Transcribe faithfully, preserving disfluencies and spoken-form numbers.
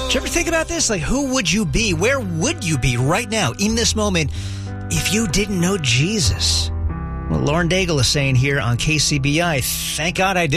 you ever think about this? Like, who would you be? Where would you be right now, in this moment, if you didn't know Jesus? Well, Lauren Daigle is saying here on K C B I, thank God I do.